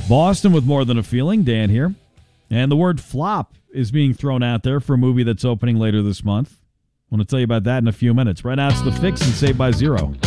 Boston with More Than a Feeling. Dan here. And the word flop is being thrown out there for a movie that's opening later this month. I want to tell you about that in a few minutes. Right now, it's The Fix and Saved by Zero.